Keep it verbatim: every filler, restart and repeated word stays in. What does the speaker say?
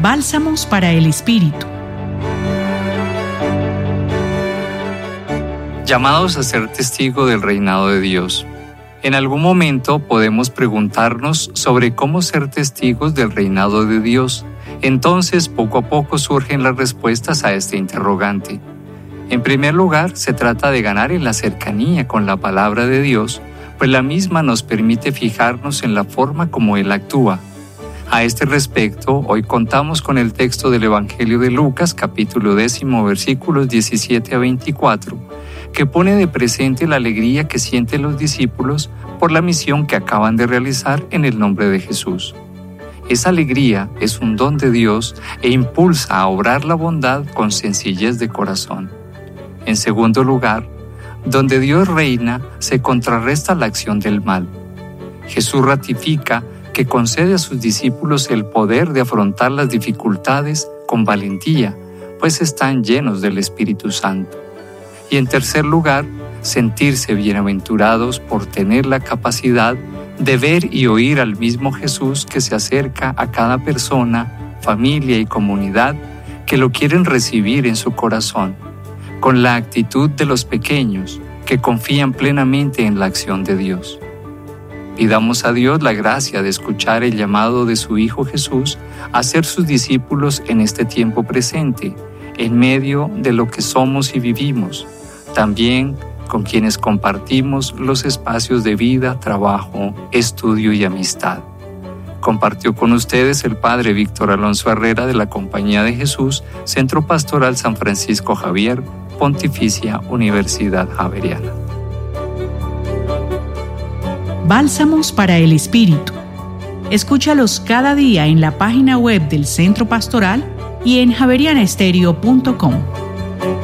Bálsamos para el Espíritu. Llamados a ser testigo del reinado de Dios. En algún momento podemos preguntarnos sobre cómo ser testigos del reinado de Dios. Entonces, poco a poco surgen las respuestas a este interrogante. En primer lugar, se trata de ganar en la cercanía con la palabra de Dios, pues la misma nos permite fijarnos en la forma como Él actúa. A este respecto, hoy contamos con el texto del Evangelio de Lucas, capítulo décimo, versículos diecisiete a veinticuatro, que pone de presente la alegría que sienten los discípulos por la misión que acaban de realizar en el nombre de Jesús. Esa alegría es un don de Dios e impulsa a obrar la bondad con sencillez de corazón. En segundo lugar, donde Dios reina, se contrarresta la acción del mal. Jesús ratifica que concede a sus discípulos el poder de afrontar las dificultades con valentía, pues están llenos del Espíritu Santo. Y en tercer lugar, sentirse bienaventurados por tener la capacidad de ver y oír al mismo Jesús que se acerca a cada persona, familia y comunidad que lo quieren recibir en su corazón, con la actitud de los pequeños que confían plenamente en la acción de Dios. Pidamos a Dios la gracia de escuchar el llamado de su Hijo Jesús a ser sus discípulos en este tiempo presente, en medio de lo que somos y vivimos, también con quienes compartimos los espacios de vida, trabajo, estudio y amistad. Compartió con ustedes el Padre Víctor Alonso Herrera de la Compañía de Jesús, Centro Pastoral San Francisco Javier, Pontificia Universidad Javeriana. Bálsamos para el Espíritu. Escúchalos cada día en la página web del Centro Pastoral y en javeriana estéreo punto com.